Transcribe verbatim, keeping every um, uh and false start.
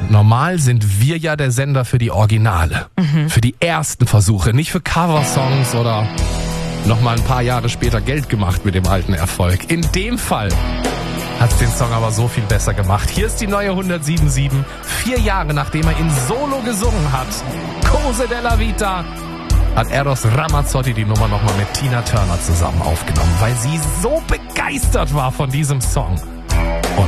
Und normal sind wir ja der Sender für die Originale. Mhm. Für die ersten Versuche, nicht für Coversongs oder nochmal ein paar Jahre später Geld gemacht mit dem alten Erfolg. In dem Fall hat's den Song aber so viel besser gemacht. Hier ist die neue hundertsieben Komma sieben. Vier Jahre nachdem er in Solo gesungen hat. Cose della Vita. Hat Eros Ramazzotti die Nummer nochmal mit Tina Turner zusammen aufgenommen, weil sie so begeistert war von diesem Song.